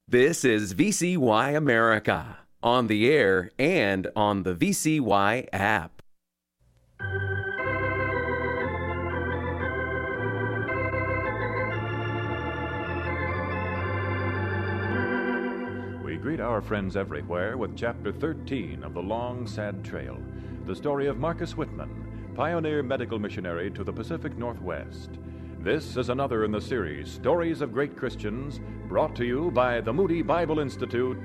This is VCY America, on the air and on the VCY app. We greet our friends everywhere with Chapter 13 of The Long, Sad Trail, the story of Marcus Whitman, pioneer medical missionary to the Pacific Northwest. This is another in the series, Stories of Great Christians, brought to you by the Moody Bible Institute